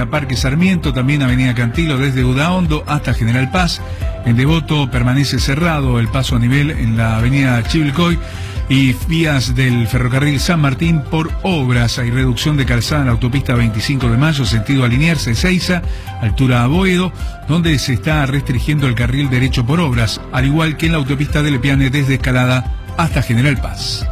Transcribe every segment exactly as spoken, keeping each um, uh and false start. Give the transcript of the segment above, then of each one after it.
hacia Parque Sarmiento, también Avenida Cantilo desde Udaondo hasta General Paz. En Devoto permanece cerrado el paso a nivel en la Avenida Chivilcoy y vías del ferrocarril San Martín por obras. Hay reducción de calzada en la autopista veinticinco de mayo, sentido a Liniers, Ezeiza, altura a Boedo, donde se está restringiendo el carril derecho por obras, al igual que en la autopista de Lepiane desde Escalada hasta General Paz.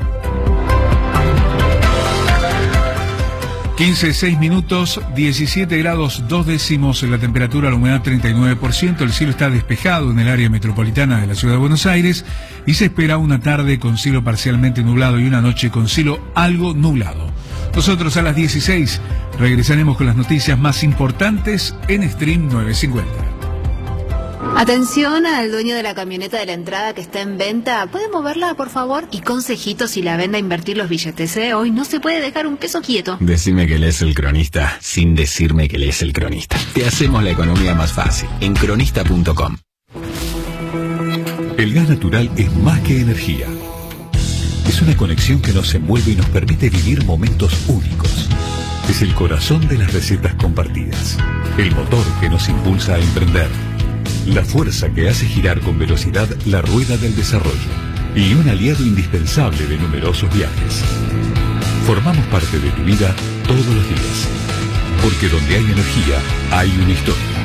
quince, seis minutos, diecisiete grados dos décimos en la temperatura, la humedad treinta y nueve por ciento, el cielo está despejado en el área metropolitana de la ciudad de Buenos Aires y se espera una tarde con cielo parcialmente nublado y una noche con cielo algo nublado. Nosotros a las dieciséis regresaremos con las noticias más importantes en Stream novecientos cincuenta. Atención al dueño de la camioneta de la entrada que está en venta. ¿Puede moverla, por favor? Y consejitos si la vende a invertir los billetes, ¿eh? Hoy no se puede dejar un peso quieto. Decime que lees El Cronista sin decirme que lees El Cronista. Te hacemos la economía más fácil en cronista punto com. El gas natural es más que energía. Es una conexión que nos envuelve y nos permite vivir momentos únicos. Es el corazón de las recetas compartidas. El motor que nos impulsa a emprender. La fuerza que hace girar con velocidad la rueda del desarrollo y un aliado indispensable de numerosos viajes. Formamos parte de tu vida todos los días, porque donde hay energía hay una historia.